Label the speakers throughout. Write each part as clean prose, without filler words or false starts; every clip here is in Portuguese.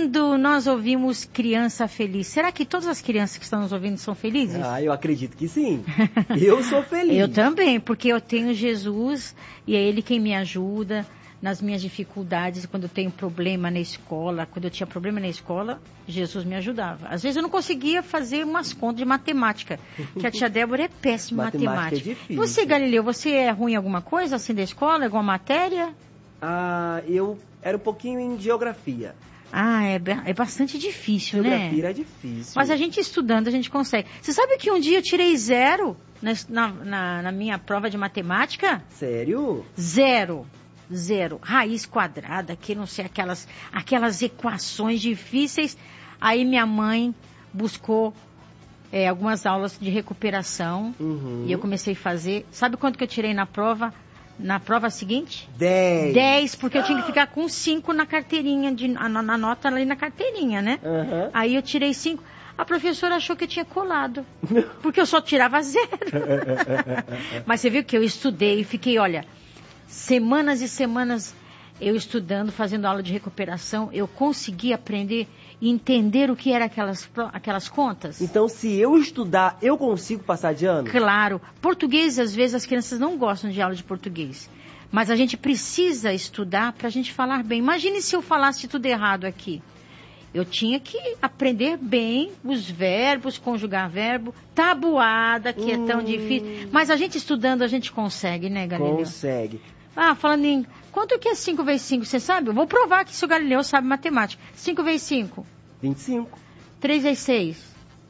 Speaker 1: quando nós ouvimos criança feliz, será que todas as crianças que estão nos ouvindo são felizes?
Speaker 2: Eu acredito que sim. Eu sou feliz.
Speaker 1: Eu também, porque eu tenho Jesus e é Ele quem me ajuda nas minhas dificuldades, quando eu tenho problema na escola. Quando eu tinha problema na escola, Jesus me ajudava. Às vezes eu não conseguia fazer umas contas de matemática, que a tia Débora é péssima em matemática.
Speaker 2: É difícil.
Speaker 1: Você, Galileu, você é ruim em alguma coisa, assim, da escola, alguma matéria?
Speaker 2: Eu era um pouquinho em geografia.
Speaker 1: É bastante difícil, né?
Speaker 2: Geografia é difícil.
Speaker 1: Mas a gente estudando, a gente consegue. Você sabe que um dia eu tirei 0 na minha prova de matemática?
Speaker 2: Sério?
Speaker 1: 0. Raiz quadrada, que não sei, aquelas equações difíceis. Aí minha mãe buscou algumas aulas de recuperação. E eu comecei a fazer. Sabe quanto que eu tirei na prova? Na prova seguinte?
Speaker 2: 10.
Speaker 1: 10, porque eu tinha que ficar com 5 na carteirinha, na nota ali na carteirinha, né? Aí eu tirei 5. A professora achou que eu tinha colado, porque eu só tirava 0. Mas você viu que eu estudei e fiquei, olha, semanas e semanas eu estudando, fazendo aula de recuperação, eu consegui aprender e entender o que eram aquelas contas.
Speaker 2: Então, se eu estudar, eu consigo passar de ano?
Speaker 1: Claro. Português, às vezes, as crianças não gostam de aula de português. Mas a gente precisa estudar para a gente falar bem. Imagine se eu falasse tudo errado aqui. Eu tinha que aprender bem os verbos, conjugar verbo, tabuada, que é tão difícil. Mas a gente estudando, a gente consegue, né, Galileu?
Speaker 2: Consegue.
Speaker 1: Falando em... Quanto que é 5 vezes 5, você sabe? Eu vou provar que o Galileu sabe matemática. 5 vezes 5.
Speaker 2: 25.
Speaker 1: 3 vezes 6.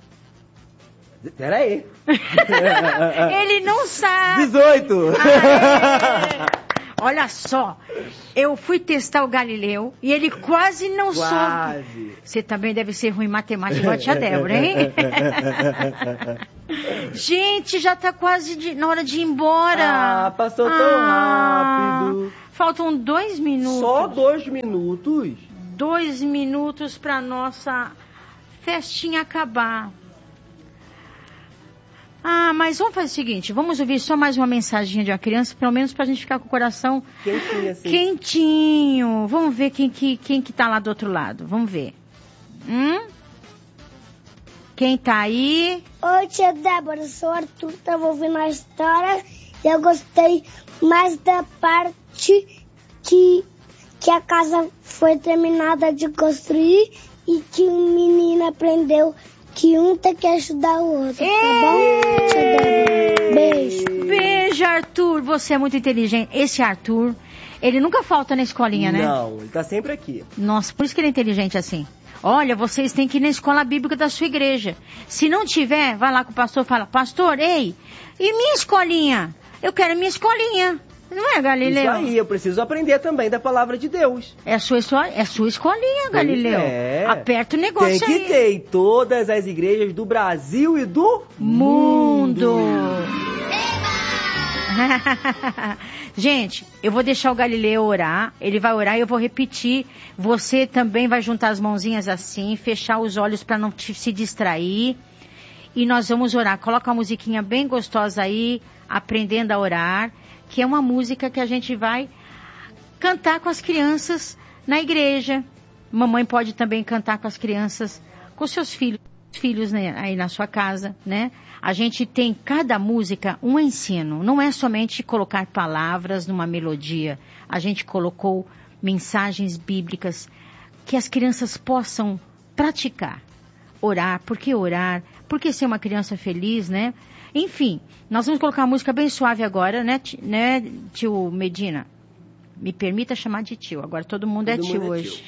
Speaker 2: Peraí.
Speaker 1: Ele não sabe.
Speaker 2: 18.
Speaker 1: Olha só, eu fui testar o Galileu e ele quase não soube. Você também deve ser ruim em matemática igual a tia Débora, hein? Gente, já tá quase na hora de ir embora.
Speaker 2: Passou tão rápido.
Speaker 1: Faltam 2 minutos.
Speaker 2: Só 2 minutos?
Speaker 1: 2 minutos pra nossa festinha acabar. Mas vamos fazer o seguinte, vamos ouvir só mais uma mensaginha de uma criança, pelo menos pra gente ficar com o coração
Speaker 2: quentinho, assim.
Speaker 1: Quentinho. Vamos ver quem que tá lá do outro lado. Vamos ver. Quem tá aí?
Speaker 3: Oi, tia Débora, eu sou o Arthur, tava ouvindo a história e eu gostei mais da parte que a casa foi terminada de construir e que um menino aprendeu que um tem que ajudar o outro, tá bom? Tia Débora, beijo.
Speaker 1: Beijo, Arthur, você é muito inteligente. Esse Arthur, ele nunca falta na escolinha, né?
Speaker 2: Não, ele tá sempre aqui.
Speaker 1: Nossa, por isso que ele é inteligente assim. Olha, vocês têm que ir na escola bíblica da sua igreja. Se não tiver, vai lá com o pastor e fala, pastor, ei, e minha escolinha? Eu quero minha escolinha. Não é, Galileu?
Speaker 2: Isso aí, eu preciso aprender também da palavra de Deus.
Speaker 1: É a sua escolinha, Galileu. Aperta o negócio
Speaker 2: aí. Tem que ter em todas as igrejas do Brasil e do mundo.
Speaker 1: Gente, eu vou deixar o Galileu orar. Ele vai orar e eu vou repetir. Você também vai juntar as mãozinhas assim, fechar os olhos para não se distrair. E nós vamos orar. Coloca uma musiquinha bem gostosa aí, aprendendo a orar, que é uma música que a gente vai cantar com as crianças na igreja. Mamãe pode também cantar com as crianças, com seus filhos né, aí na sua casa, né? A gente tem cada música um ensino. Não é somente colocar palavras numa melodia. A gente colocou mensagens bíblicas que as crianças possam praticar. Orar, por que orar? Por que ser uma criança feliz, né? Enfim, nós vamos colocar uma música bem suave agora, né, tio Medina? Me permita chamar de tio. Agora todo mundo é tio hoje.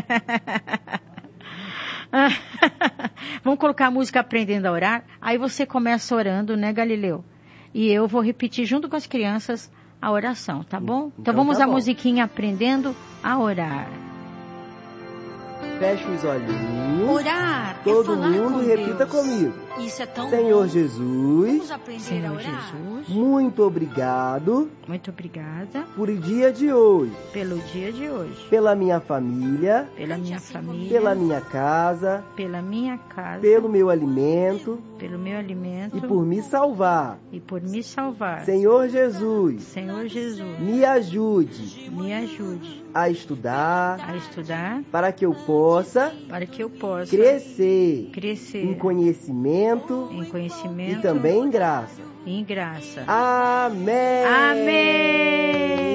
Speaker 1: Vamos colocar a música Aprendendo a Orar. Aí você começa orando, né, Galileu? E eu vou repetir junto com as crianças a oração, tá bom? Então vamos à musiquinha Aprendendo a Orar.
Speaker 2: Feche os olhinhos.
Speaker 1: Orar.
Speaker 2: Todo mundo repita comigo.
Speaker 1: Isso é tão
Speaker 2: Senhor
Speaker 1: bom.
Speaker 2: Jesus.
Speaker 1: Vamos aprender
Speaker 2: Senhor
Speaker 1: a orar.
Speaker 2: Jesus. Muito obrigado.
Speaker 1: Muito obrigada.
Speaker 2: Por o dia de hoje.
Speaker 1: Pelo dia de hoje.
Speaker 2: Pela minha família.
Speaker 1: Pela minha família.
Speaker 2: Pela minha casa.
Speaker 1: Pela minha casa.
Speaker 2: Pelo meu alimento.
Speaker 1: Pelo meu alimento.
Speaker 2: E por me salvar.
Speaker 1: E por me salvar.
Speaker 2: Senhor Jesus.
Speaker 1: Senhor Jesus.
Speaker 2: Me ajude.
Speaker 1: Me ajude.
Speaker 2: a estudar,
Speaker 1: para que eu possa
Speaker 2: crescer,
Speaker 1: em
Speaker 2: conhecimento, e também em graça.
Speaker 1: Em graça.
Speaker 2: Amém.
Speaker 1: Amém.